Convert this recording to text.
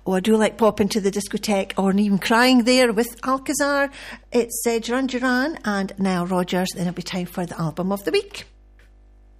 Oh, I do like popping to the discotheque or even crying there with Alcazar. It's Duran Duran and Nile Rodgers. Then it'll be time for the album of the week.